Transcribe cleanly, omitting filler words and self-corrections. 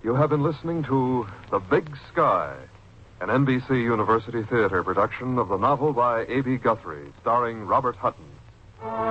You have been listening to The Big Sky, an NBC University Theater production of the novel by A.B. Guthrie, starring Robert Hutton.